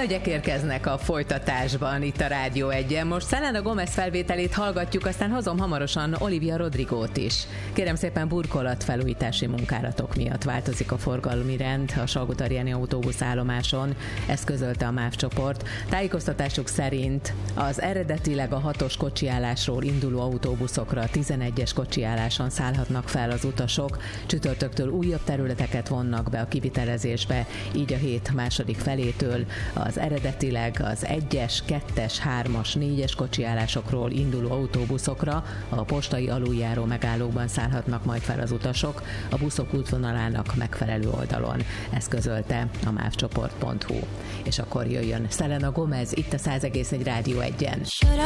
hölgyek érkeznek a folytatásban itt a Rádió 1-en. Most Selena Gomez felvételét hallgatjuk, aztán hozom hamarosan Olivia Rodrigót is. Kérem szépen, burkolatfelújítási munkálatok miatt változik a forgalmi rend a Salgótarjáni autóbuszállomáson. Ezt közölte a MÁV csoport. Tájékoztatásuk szerint az eredetileg a 6-os kocsiállásról induló autóbuszokra a 11-es kocsiálláson szállhatnak fel az utasok. Csütörtöktől újabb területeket vonnak be a kivitelezésbe, így a hét második felétől az eredetileg az 1-es, 2-es, 3-as, 4-es kocsiállásokról induló autóbuszokra a postai aluljáró megállókban szállhatnak majd fel az utasok a buszok útvonalának megfelelő oldalon. Ezt közölte a mávcsoport.hu. És akkor jöjjön Selena Gomez itt a 100,1 Rádió 1-en.